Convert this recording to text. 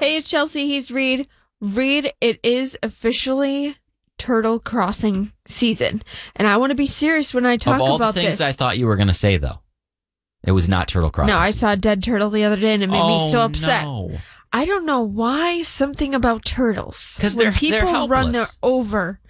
Hey, it's Chelsea. He's Reed. Reed, it is officially Turtle Crossing season. And I want to be serious when I talk about this. Of all the things I thought you were going to say, though, it was not Turtle Crossing. No, I saw a dead turtle the other day and it made me so upset. No. I don't know why something about turtles. Because when they're people helpless. run them over,